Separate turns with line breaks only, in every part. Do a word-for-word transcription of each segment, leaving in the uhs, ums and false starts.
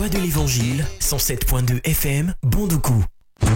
Voix de l'Évangile, cent sept point deux F M, Bondoukou.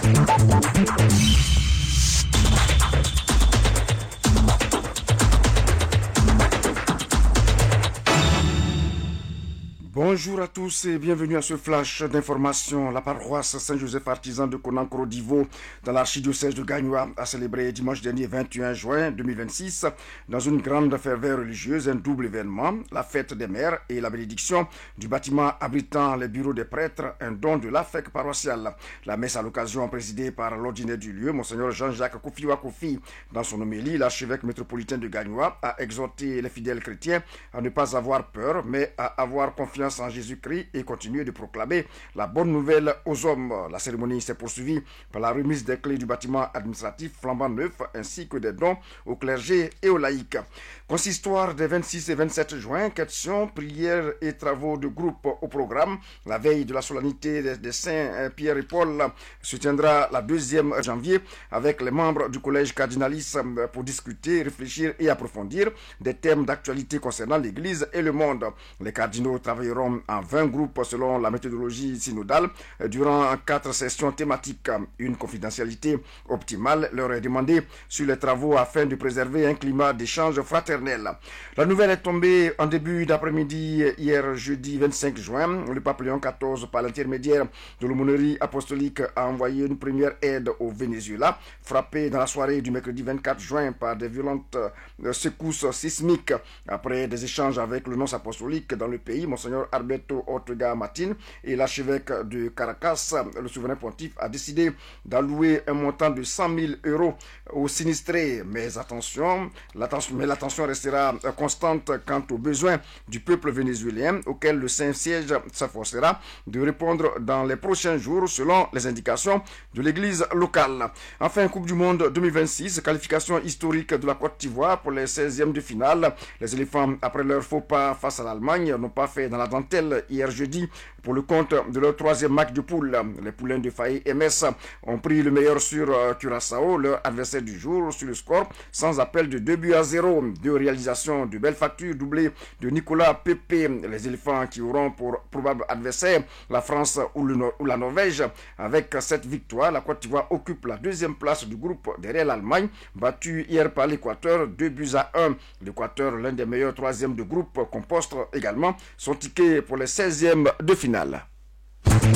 Bonjour à tous et bienvenue à ce flash d'information. La paroisse Saint-Joseph Artisan de Konankoro-Divo dans l'archidiocèse de Gagnoa a célébré dimanche dernier vingt et un juin deux mille vingt-six dans une grande ferveur religieuse un double événement, la fête des mères et la bénédiction du bâtiment abritant les bureaux des prêtres, un don de l'A F E C paroissiale. La messe à l'occasion présidée par l'ordinaire du lieu, Monseigneur Jean-Jacques Kofiwa Kofi. Dans son homélie, l'archevêque métropolitain de Gagnoa a exhorté les fidèles chrétiens à ne pas avoir peur mais à avoir confiance en Jésus-Christ et continuer de proclamer la bonne nouvelle aux hommes. La cérémonie s'est poursuivie par la remise des clés du bâtiment administratif flambant neuf ainsi que des dons au clergé et aux laïcs. Consistoire des vingt-six et vingt-sept juin, questions, prières et travaux de groupe au programme. La veille de la solennité des, des saints Pierre et Paul se tiendra la deuxième janvier avec les membres du collège cardinaliste pour discuter, réfléchir et approfondir des thèmes d'actualité concernant l'Église et le monde. Les cardinaux travailleront en vingt groupes selon la méthodologie synodale durant quatre sessions thématiques. Une confidentialité optimale leur est demandée sur les travaux afin de préserver un climat d'échange fraternel. La nouvelle est tombée en début d'après-midi hier jeudi vingt-cinq juin. Le pape Léon quatorze, par l'intermédiaire de l'aumônerie apostolique, a envoyé une première aide au Venezuela, frappé dans la soirée du mercredi vingt-quatre juin par des violentes secousses sismiques. Après des échanges avec le nonce apostolique dans le pays, Monseigneur Alberto Ortega Martin et l'archevêque de Caracas, le souverain pontife a décidé d'allouer un montant de cent mille euros aux sinistrés. Mais attention, l'attention, mais l'attention restera constante quant aux besoins du peuple vénézuélien auquel le Saint-Siège s'efforcera de répondre dans les prochains jours selon les indications de l'église locale. Enfin, Coupe du Monde deux mille vingt-six, qualification historique de la Côte d'Ivoire pour les seizièmes de finale. Les éléphants, après leur faux pas face à l'Allemagne, n'ont pas fait dans la dentelle hier jeudi pour le compte de leur troisième match de poule. Les poulains de Faye M S ont pris le meilleur sur Curaçao, leur adversaire du jour, sur le score sans appel de deux buts à zéro. Deux réalisations de belles factures doublées de Nicolas Pepe. Les éléphants qui auront pour probable adversaire la France ou, le Nor- ou la Norvège. Avec cette victoire, la Côte d'Ivoire occupe la deuxième place du groupe derrière l'Allemagne, battue hier par l'Équateur, deux buts à un. L'Équateur, l'un des meilleurs troisièmes de groupe, composte également son ticket pour les seizièmes de finale.